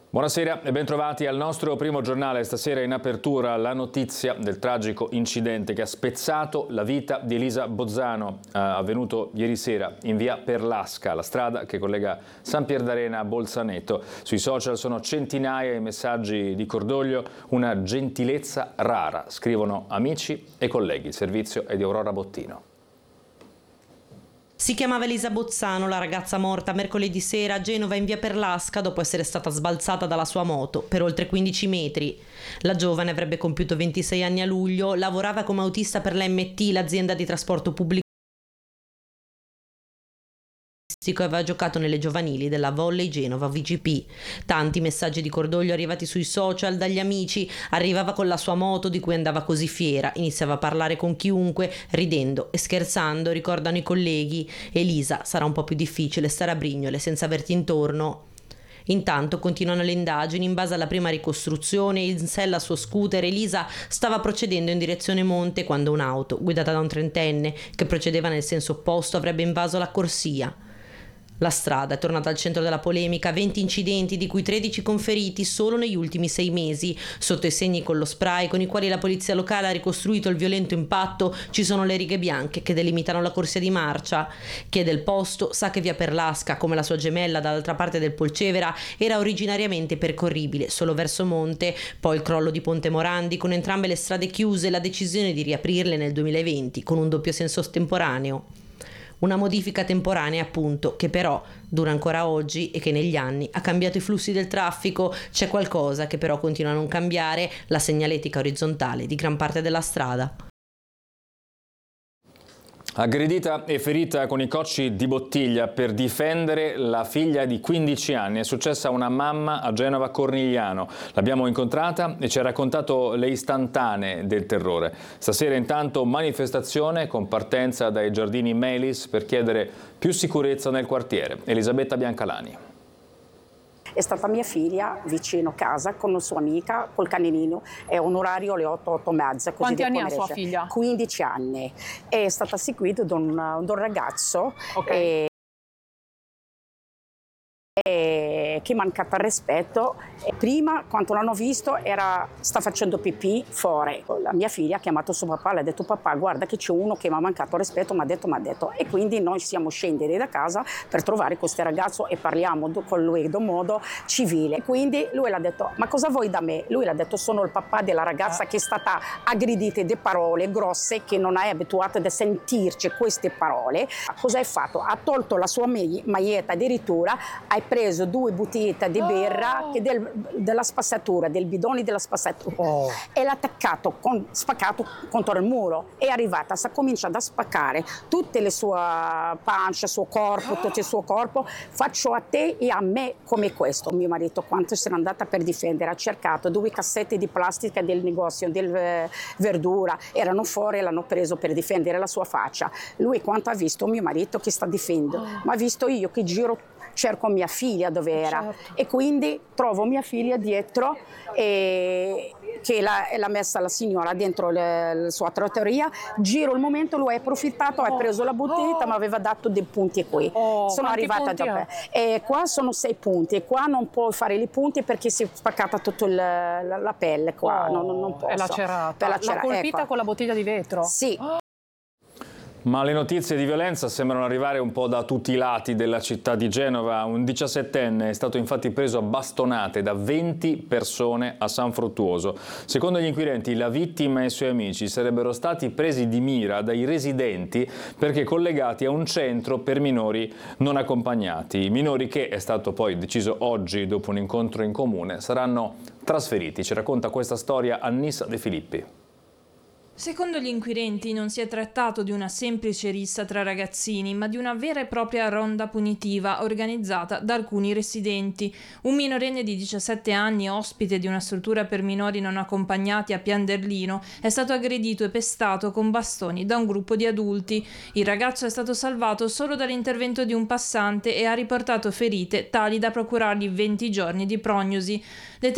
Buonasera e bentrovati al nostro primo giornale. Stasera in apertura la notizia del tragico incidente che ha spezzato la vita di Elisa Bozzano, avvenuto ieri sera in via Perlasca, la strada che collega San Pierdarena a Bolzaneto. Sui social sono centinaia i messaggi di cordoglio, una gentilezza rara, scrivono amici e colleghi. Il servizio è di Aurora Bottino. Si chiamava Elisa Bozzano, la ragazza morta mercoledì sera a Genova in via Perlasca dopo essere stata sbalzata dalla sua moto per oltre 15 metri. La giovane avrebbe compiuto 26 anni a luglio, lavorava come autista per l'AMT, l'azienda di trasporto pubblico, e aveva giocato nelle giovanili della Volley Genova VGP. Tanti messaggi di cordoglio arrivati sui social dagli amici. Arrivava con la sua moto di cui andava così fiera, iniziava a parlare con chiunque, ridendo e scherzando, ricordano i colleghi. Elisa, sarà un po' più difficile stare a Brignole senza averti intorno. Intanto continuano le indagini. In base alla prima ricostruzione, in sella al suo scooter, Elisa stava procedendo in direzione monte quando un'auto, guidata da un trentenne che procedeva nel senso opposto, avrebbe invaso la corsia. La strada è tornata al centro della polemica, 20 incidenti di cui 13 con feriti solo negli ultimi 6 mesi. Sotto i segni con lo spray con i quali la polizia locale ha ricostruito il violento impatto ci sono le righe bianche che delimitano la corsia di marcia. Chi è del posto sa che via Perlasca, come la sua gemella dall'altra parte del Polcevera, era originariamente percorribile solo verso monte, poi il crollo di Ponte Morandi con entrambe le strade chiuse e la decisione di riaprirle nel 2020 con un doppio senso temporaneo. Una modifica temporanea, appunto, che però dura ancora oggi e che negli anni ha cambiato i flussi del traffico. C'è qualcosa che però continua a non cambiare: la segnaletica orizzontale di gran parte della strada. Aggredita e ferita con i cocci di bottiglia per difendere la figlia di 15 anni. È successa a una mamma a Genova Cornigliano. L'abbiamo incontrata e ci ha raccontato le istantanee del terrore. Stasera intanto manifestazione con partenza dai giardini Melis per chiedere più sicurezza nel quartiere. Elisabetta Biancalani. È stata mia figlia vicino casa con una sua amica col caninino, è un orario alle 8:30. Quanti anni ha sua figlia? 15 anni. È stata seguita da un ragazzo. Okay. Che mancata al rispetto. Prima, quando l'hanno visto, sta facendo pipì fuori. La mia figlia ha chiamato suo papà, le ha detto: papà, guarda che c'è uno che mi ha mancato al rispetto, mi ha detto. E quindi noi siamo scendere da casa per trovare questo ragazzo e parliamo con lui in modo civile. E quindi lui l'ha detto: ma cosa vuoi da me? Lui l'ha detto: sono il papà della ragazza che è stata aggredita di parole grosse, che non è abituata a sentirci queste parole. Cosa hai fatto? Ha tolto la sua maglietta, addirittura hai preso 2 bottigliette di birra della spazzatura, del bidone della spazzatura, e l'ha attaccato, spaccato contro il muro. È arrivata, sta cominciando a spaccare tutte le sue pancia, il suo corpo, tutto il suo corpo. Faccio a te e a me come questo. Mio marito, quando se n'è andata per difendere, ha cercato 2 cassette di plastica del negozio del verdura, erano fuori e l'hanno preso per difendere la sua faccia. Lui, quando ha visto mio marito che sta difendendo, ma ha visto io che giro, cerco mia figlia dove era, certo. E quindi trovo mia figlia dietro che l'ha messa la signora dentro la sua trattoria. Giro il momento, lui ha approfittato, ha preso la bottiglietta, ma aveva dato dei punti qui. Sono arrivata già qua sono 6 punti, e qua non può fare i punti perché si è spaccata tutta la pelle qua, non posso. È lacerata. L'ha colpita, ecco, con la bottiglia di vetro? Sì. Ma le notizie di violenza sembrano arrivare un po' da tutti i lati della città di Genova. Un 17enne è stato infatti preso a bastonate da 20 persone a San Fruttuoso. Secondo gli inquirenti, la vittima e i suoi amici sarebbero stati presi di mira dai residenti perché collegati a un centro per minori non accompagnati. I minori che, è stato poi deciso oggi dopo un incontro in comune, saranno trasferiti. Ci racconta questa storia Annissa De Filippi. Secondo gli inquirenti non si è trattato di una semplice rissa tra ragazzini, ma di una vera e propria ronda punitiva organizzata da alcuni residenti. Un minorenne di 17 anni, ospite di una struttura per minori non accompagnati a Pianderlino, è stato aggredito e pestato con bastoni da un gruppo di adulti. Il ragazzo è stato salvato solo dall'intervento di un passante e ha riportato ferite tali da procurargli 20 giorni di prognosi.